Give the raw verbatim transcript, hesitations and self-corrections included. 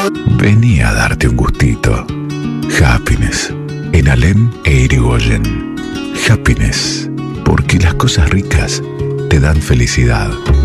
Vení a darte un gustito. Happiness, en Alem e Irigoyen. Happiness, porque las cosas ricas te dan felicidad.